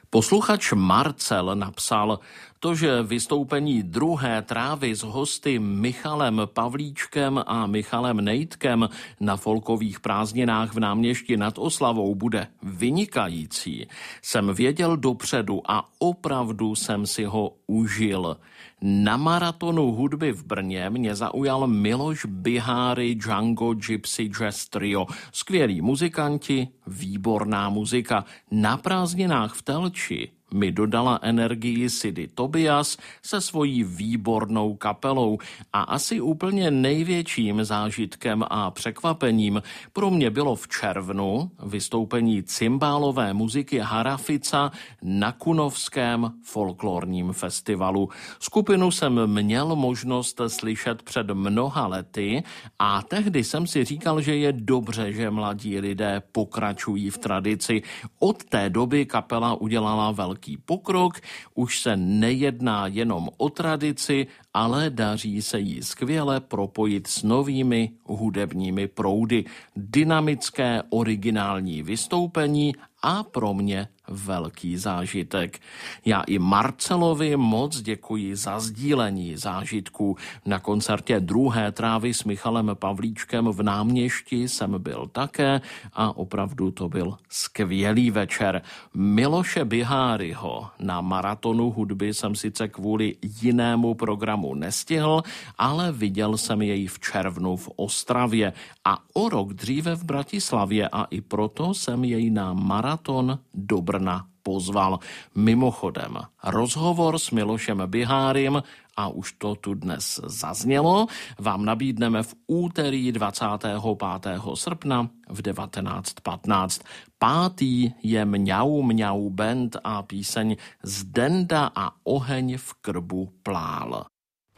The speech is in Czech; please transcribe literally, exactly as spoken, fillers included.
Posluchač Marcel napsal, to, že vystoupení druhé trávy s hosty Michalem Pavlíčkem a Michalem Nejtkem na folkových prázdninách v Náměšti nad Oslavou bude vynikající, jsem věděl dopředu a opravdu jsem si ho užil. Na maratonu hudby v Brně mě zaujal Miloš Biháry Django Gypsy Jazz Trio. Skvělí muzikanti, výborná muzika. Na prázdninách v Telči mi dodala energii Sidy Tobias se svojí výbornou kapelou a asi úplně největším zážitkem a překvapením pro mě bylo v červnu vystoupení cymbálové muziky Harafica na Kunovském folklorním festivalu. Skupinu jsem měl možnost slyšet před mnoha lety a tehdy jsem si říkal, že je dobře, že mladí lidé pokračují v tradici. Od té doby kapela udělala velký pokrok, už se nejedná jenom o tradici, ale daří se jí skvěle propojit s novými hudebními proudy. Dynamické, originální vystoupení a pro mě velký zážitek. Já i Marcelovi moc děkuji za sdílení zážitků. Na koncertě druhé trávy s Michalem Pavlíčkem v Náměšti jsem byl také a opravdu to byl skvělý večer. Miloše Biháryho na maratonu hudby jsem sice kvůli jinému programu nestihl, ale viděl jsem jej v červnu v Ostravě a o rok dříve v Bratislavě a i proto jsem jej na maraton do Brna pozval. Mimochodem, rozhovor s Milošem Bihárym, a už to tu dnes zaznělo, vám nabídneme v úterý dvacátého pátého srpna v devatenáct patnáct. Pátý je Mňau Mňau band a píseň Zdenda a oheň v krbu plál.